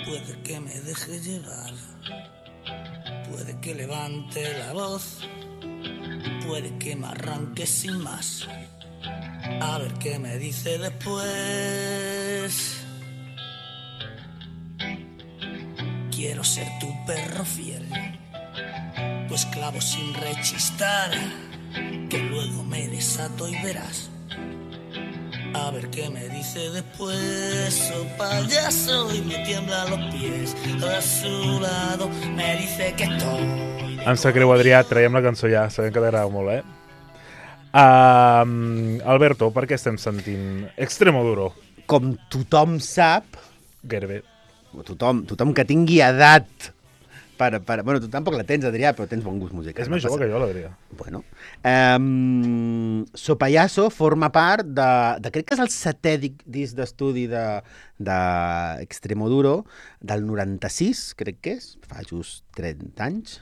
Puede que me deje llevar, puede que levante la voz, puede que me arranque sin más, a ver qué me dice después. Quiero ser tu perro fiel, tu esclavo sin rechistar, que luego me desato y verás. A ver qué me dice después, oh payaso, y me tiemblan los pies. A su lado me dice que estoy... Em sap greu, Adrià, traiem la cançó ja, sabem que t'agrada molt, Alberto, per què estem sentint Extremoduro? Com tothom sap, Gairebé. tothom que tingui edat bueno, tu tampoc la tens, Adrià, però tens bon gust musical. És més jove que jo, l'Adrià. Bueno. So Payaso forma part de crec que és el 7è disc d'estudi d'Extremoduro, del 96, crec que és, fa just 30 anys.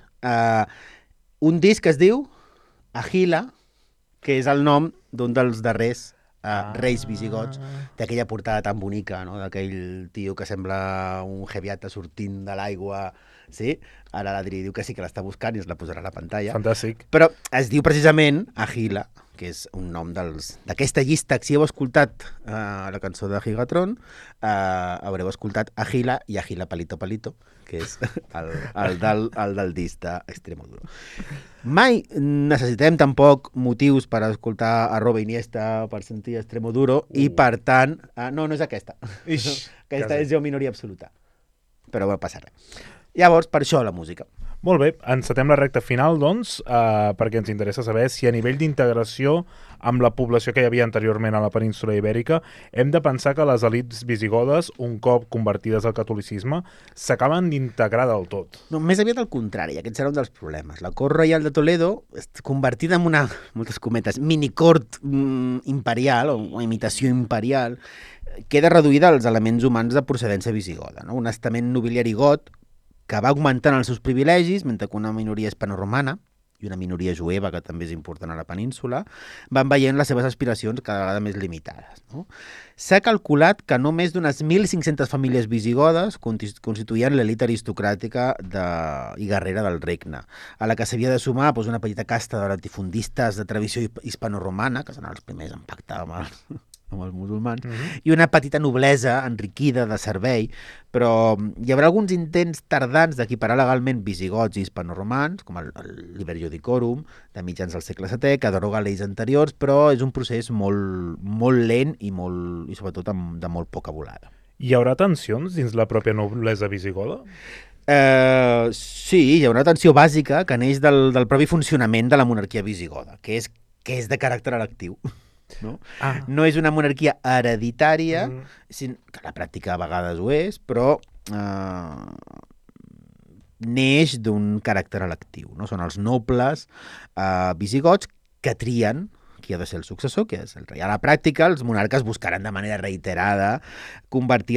Un disc que es diu Agila, que és el nom d'un dels darrers reis visigots, d'aquella portada tan bonica, no? D'aquell tio que sembla un jeviata sortint de l'aigua, sí? Ara l'Adri diu que sí, que l'està buscant i es la posarà a la pantalla. Fantàstic. Però es diu precisament Agila, que és un nom d'aquesta llista. Si heu escoltat la cançó de Gigatron, haureu escoltat Agila i Agila Palito Palito, que és el del disc d'Extremoduro. Mai necessitem tampoc motius per escoltar @Iniesta, per sentir Extremoduro, i per tant... no és aquesta. Aquesta és jo minoria absoluta. Però no passa res. Llavors, per això la música. Molt bé, encetem la recta final, doncs, perquè ens interessa saber si a nivell d'integració amb la població que hi havia anteriorment a la península Ibèrica hem de pensar que les elits visigodes, un cop convertides al catolicisme, s'acaben d'integrar del tot. No, més aviat al contrari, aquest serà un dels problemes. La cort reial de Toledo, convertida en una, moltes cometes, minicort imperial, o imitació imperial, queda reduïda als elements humans de procedència visigoda, no? Un estament nobiliari got que va augmentant els seus privilegis, mentre que una minoria hispanoromana i una minoria jueva, que també és important a la península, van veient les seves aspiracions cada vegada més limitades, no? S'ha calculat que no més d'unes 1.500 famílies visigodes constituïen l'elit aristocràtica i guerrera del regne, a la que s'havia de sumar una petita casta de latifundistes de tradició hispanoromana, que són els primers en pactar amb els musulmans, i una petita noblesa enriquida de servei, però hi haurà alguns intents tardans d'equiparar legalment visigots i hispanoromans, com el Liber Judicorum, de mitjans del segle VII, que deroga lleis anteriors, però és un procés molt lent i sobretot de molt poca volada. Hi haurà tensions dins la pròpia noblesa visigoda? Sí, hi haurà una tensió bàsica que neix del propi funcionament de la monarquia visigoda, que és de caràcter electiu. No? No és una monarquia hereditària, que la pràctica a vegades ho és, però neix d'un caràcter electiu, no? Són els nobles visigots que trien qui ha de ser el successor, que és el rei. A la pràctica, els monarques buscaran de manera reiterada convertir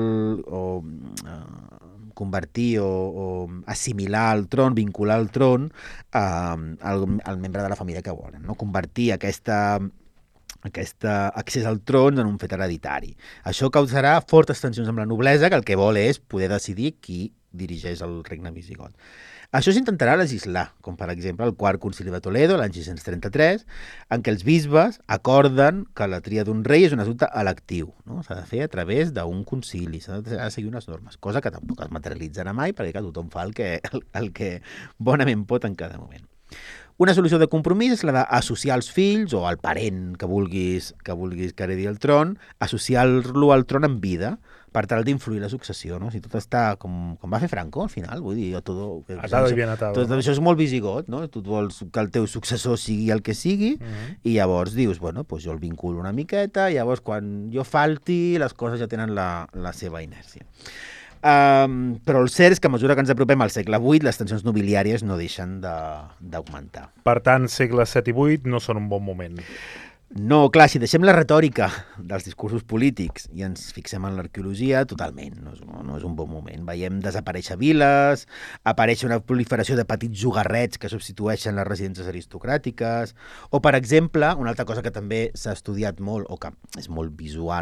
o assimilar al tron, vincular al tron al membre de la família que volen, no? Convertir aquest accés al tron en un fet hereditari. Això causarà fortes tensions amb la noblesa, que el que vol és poder decidir qui dirigeix el regne visigot. Això s'intentarà legislar, com per exemple el quart concili de Toledo, l'any 633, en què els bisbes acorden que la tria d'un rei és un assumpte electiu, no? S'ha de fer a través d'un concili, s'ha de seguir unes normes, cosa que tampoc es materialitzarà mai, perquè tothom fa el que bonament pot en cada moment. Una solució de compromís és la d'associar els fills o el parent que vulguis que heredi el tron, associar-lo al tron en vida, per tal d'influir la successió, no? Si tot està com va fer Franco, al final, vull dir, atado i bien atado. Tot això és molt visigot, no? Tu vols que el teu successor sigui el que sigui, i llavors dius, bueno, doncs jo el vinculo una miqueta, i llavors quan jo falti, les coses ja tenen la seva inèrcia. Però el cert és que a mesura que ens apropem al segle VIII, les tensions nobiliàries no deixen d'augmentar. Per tant, segles VII i VIII no són un bon moment. No, clar, si deixem la retòrica dels discursos polítics i ens fixem en l'arqueologia, totalment, no és un bon moment. Veiem desaparèixer viles, aparèixer una proliferació de petits jugarrets que substitueixen les residències aristocràtiques, o, per exemple, una altra cosa que també s'ha estudiat molt, o que és molt visual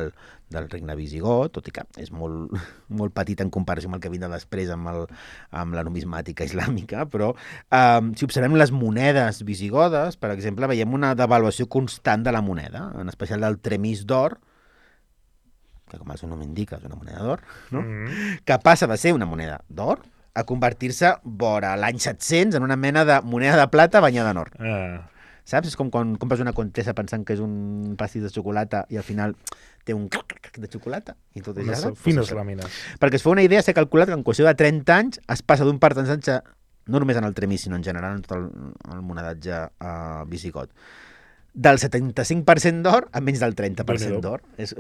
del regne visigot, tot i que és molt, molt petit en comparació amb el que vindrà després amb la numismàtica islàmica, però si observem les monedes visigodes, per exemple, veiem una devaluació constant de la moneda, en especial del tremís d'or, que com el seu nom indica és una moneda d'or, no? Que passa de ser una moneda d'or a convertir-se vora l'any 700 en una mena de moneda de plata banyada en or. Saps? És com quan compres una Contessa pensant que és un pastís de xocolata i al final té un de xocolata i tot és gelat. Fines làmines. Perquè es fa una idea, s'ha calculat que en qüestió de 30 anys es passa d'un percentatge, no només en el tremís, sinó en general en tot el monedatge visigot, del 75% d'or a menys del 30% d'or.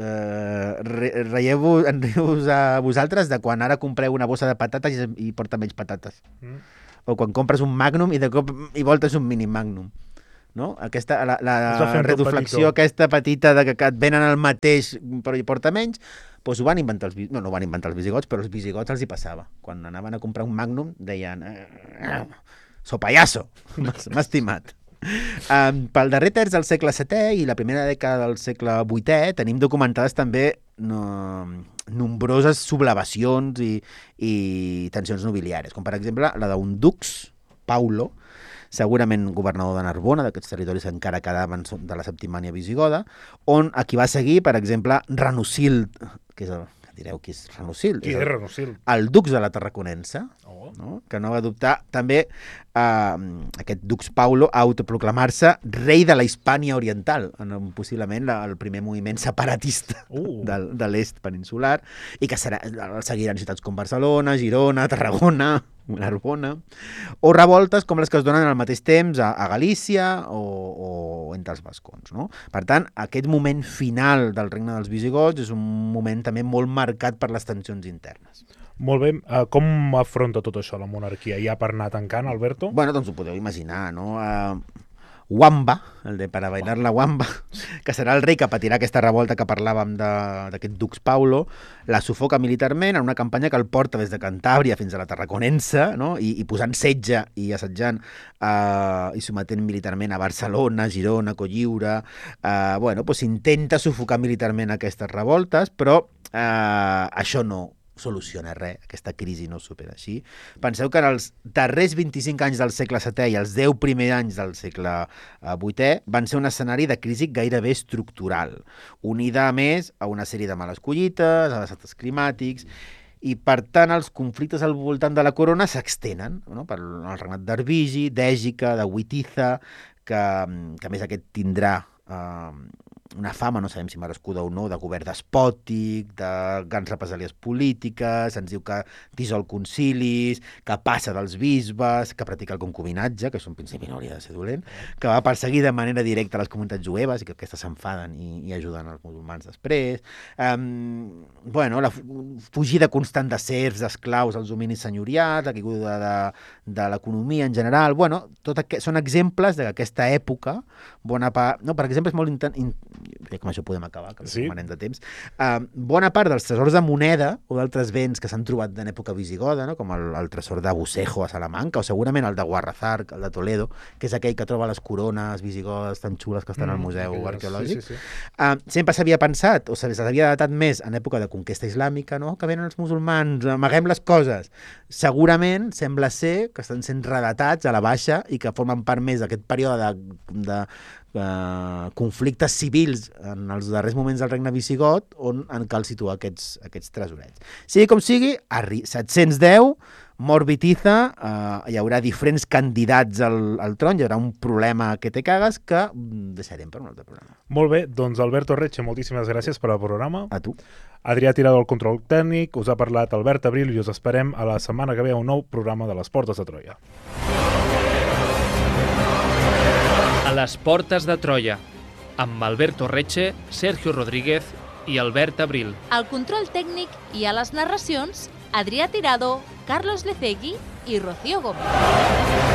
Enrieu-vos a vosaltres de quan ara compreu una bossa de patates i porta menys patates. O quan compres un Magnum i de cop i volta és un mini Magnum. No? La reduflexió aquesta petita de que et venen el mateix però hi porta menys, doncs ho van inventar no ho van inventar els visigots, però els visigots els hi passava. Quan anaven a comprar un Magnum deien «So payaso, m'ha estimat». Pel darrer terç del segle VII i la primera dècada del segle VIII tenim documentades també nombroses sublevacions i tensions nobiliàries, com per exemple la d'un dux, Paulo, segurament governador de Narbona, d'aquests territoris que encara quedaven de la Septimània visigoda, on a qui va seguir, per exemple, Ranusild, que és direu qui és Ranusild? Qui és Ranusild? El dux de la Tarraconense, no? Que no va adoptar també aquest dux Paulo a autoproclamar-se rei de la Hispània Oriental, en possiblement el primer moviment separatista de l'est peninsular, i que el seguiran ciutats com Barcelona, Girona, Tarragona, Narbona, o revoltes com les que es donen al mateix temps a Galícia o entre els vascons. No? Per tant, aquest moment final del regne dels visigots és un moment també molt marcat per les tensions internes. Molt bé. Com afronta tot això la monarquia? Ja per anar tancant, Alberto? Bueno, doncs ho podeu imaginar, no? Wamba, el de para bailar la Wamba, que serà el rei que patirà aquesta revolta que parlàvem d'aquest dux Paulo, la sufoca militarment en una campanya que el porta des de Cantàbria fins a la Tarraconense, no? I posant setge i assetjant i sometent militarment a Barcelona, Girona, Cotlliure. Bueno, doncs intenta sufocar militarment aquestes revoltes, però això no soluciona res, aquesta crisi no es supera així. Penseu que en els darrers 25 anys del segle VII i els 10 primers anys del segle VIII van ser un escenari de crisi gairebé estructural, unida a més a una sèrie de males collites, a desastres climàtics, i per tant els conflictes al voltant de la corona s'extenen, no? Per el regnat d'Arbigi, d'Ègica, de Witiza, que a més aquest tindrà una fama, no sabem si merescuda o no, de govern despòtic, de grans represàlies polítiques, ens diu que dissol concilis, que passa dels bisbes, que practica el concubinatge, que això en principi no hauria de ser dolent, que va perseguir de manera directa les comunitats jueves i que aquestes s'enfaden i ajuden els musulmans després. Bueno, la fugida constant de serfs, d'esclaus als dominis senyorials, la caiguda de l'economia en general. Bueno, són exemples d'aquesta època, bona part... No, per exemple, és molt crec que amb això podem acabar, que sí? Manem de temps. Bona part dels tresors de moneda o d'altres béns que s'han trobat en època visigoda, no? Com el tresor de Bucejo a Salamanca, o segurament el de Guarrazar, el de Toledo, que és aquell que troba les corones visigodes tan xules que estan al Museu Arqueològic. Sí. Sempre s'havia pensat, o s'havia datat més en època de conquesta islàmica, no? Que venen els musulmans, amaguem les coses. Segurament sembla ser que estan sent redatats a la baixa i que formen part més d'aquest període de conflictes civils en els darrers moments del regne visigot on cal situar aquests tresorets. Sigui com sigui, 710, mor Witiza, hi haurà diferents candidats al tron, hi haurà un problema que te cagues que deixarem per un altre programa. Molt bé, doncs Alberto Reche, moltíssimes gràcies per al programa. A tu. Adrià Tirado al control tècnic, us ha parlat Albert Abril i us esperem a la setmana que ve a un nou programa de Les Portes de Troia. A les Portes de Troia, amb Alberto Reche, Sergio Rodríguez i Albert Abril. Al control tècnic i a les narracions, Adrià Tirado, Carlos Lecegui i Rocío Gómez.